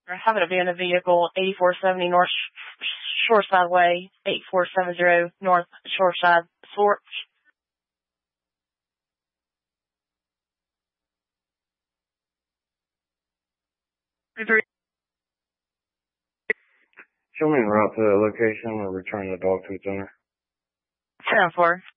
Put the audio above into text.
I have an abandoned vehicle, 8470 North Shoreside Way, 8470 North Shoreside. Show me a route to the location or return the dog to its owner. 10-4.